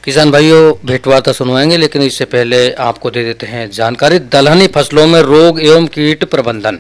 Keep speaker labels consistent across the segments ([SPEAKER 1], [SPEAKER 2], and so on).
[SPEAKER 1] किसान भाइयों, भेंटवार्ता सुनवाएंगे, लेकिन इससे पहले आपको दे देते हैं जानकारी। दलहनी फसलों में रोग एवं कीट प्रबंधन।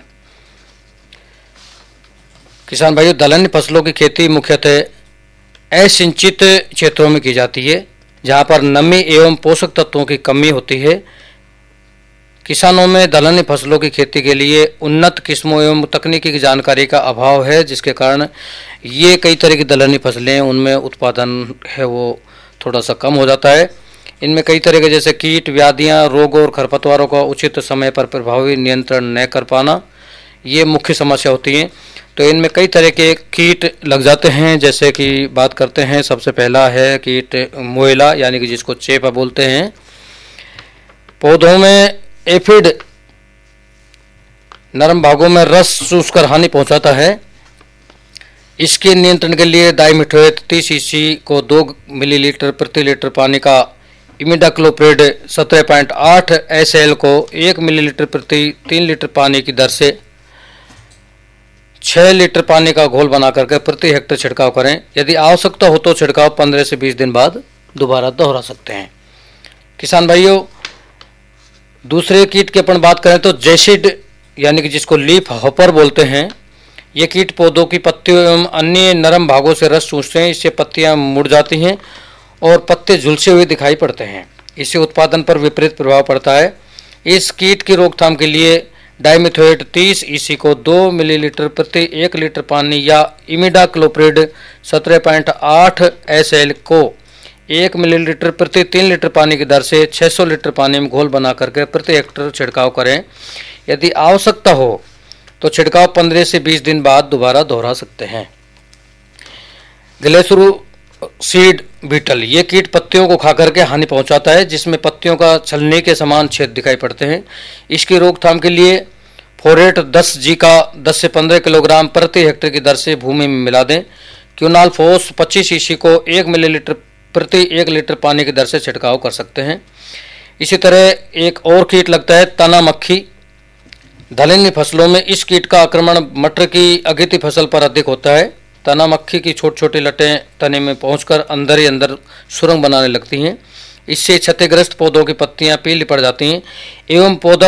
[SPEAKER 1] किसान भाइयों, दलहनी फसलों की खेती मुख्यतः असिंचित क्षेत्रों में की जाती है, जहां पर नमी एवं पोषक तत्वों की कमी होती है। किसानों में दलहनी फसलों की खेती के लिए उन्नत किस्मों एवं तकनीकी की जानकारी का अभाव है, जिसके कारण ये कई तरह की दलहनी फसलें, उनमें उत्पादन है वो थोड़ा सा कम हो जाता है। इनमें कई तरह के जैसे कीट, व्याधियाँ, रोगों और खरपतवारों का उचित समय पर प्रभावी नियंत्रण न कर पाना, ये मुख्य समस्या होती है। तो इनमें कई तरह के कीट लग जाते हैं, जैसे कि बात करते हैं। सबसे पहला है कीट मोएला, यानी कि जिसको चेपा बोलते हैं। पौधों में एफिड नरम भागों में रस चूसकर हानि पहुंचाता है। इसके नियंत्रण के लिए डाइमिथोएट 30 ईसी को 2 मिलीलीटर प्रति लीटर पानी का, इमिडाक्लोप्रिड 17.8 SL को 1 मिलीलीटर प्रति 3 लीटर पानी की दर से 6 लीटर पानी का घोल बना करके प्रति हेक्टेयर छिड़काव करें। यदि आवश्यकता हो तो छिड़काव 15 से 20 दिन बाद दोबारा दोहरा सकते हैं। किसान भाइयों, दूसरे कीट की अपन बात करें तो जैसिड, यानी कि जिसको लीफ हॉपर बोलते हैं। ये कीट पौधों की पत्तियों एवं अन्य नरम भागों से रस चूसते हैं। इससे पत्तियां मुड़ जाती हैं और पत्ते झुलसे हुए दिखाई पड़ते हैं। इससे उत्पादन पर विपरीत प्रभाव पड़ता है। इस कीट की रोकथाम के लिए डाइमिथोएट 30 ईसी को 2 मिलीलीटर प्रति 1 लीटर पानी या इमिडाक्लोप्रिड 17.8 SL को 1 मिलीलीटर प्रति 3 लीटर पानी की दर से 600 लीटर पानी में घोल बना करके प्रति हेक्टेयर छिड़काव करें। यदि आवश्यकता हो तो छिड़काव 15 से 20 दिन बाद दोबारा दोहरा सकते हैं। ग्लेसरू सीड बीटल, ये कीट पत्तियों को खाकर के हानि पहुंचाता है, जिसमें पत्तियों का छलनी के समान छेद दिखाई पड़ते हैं। इसकी रोकथाम के लिए फोरेट 10G का 10 से 15 किलोग्राम प्रति हेक्टेयर की दर से भूमि में मिला दें। क्यूनाल फोस 25 ईसी को 1 मिलीलीटर प्रति 1 लीटर पानी की दर से छिड़काव कर सकते हैं। इसी तरह एक और कीट लगता है तना मक्खी। दलहनी फसलों में इस कीट का आक्रमण मटर की अगेती फसल पर अधिक होता है। तना मक्खी की छोटी छोटी लटें तने में पहुंचकर अंदर ही अंदर सुरंग बनाने लगती हैं। इससे क्षतिग्रस्त पौधों की पत्तियां पीली पड़ जाती हैं एवं पौधा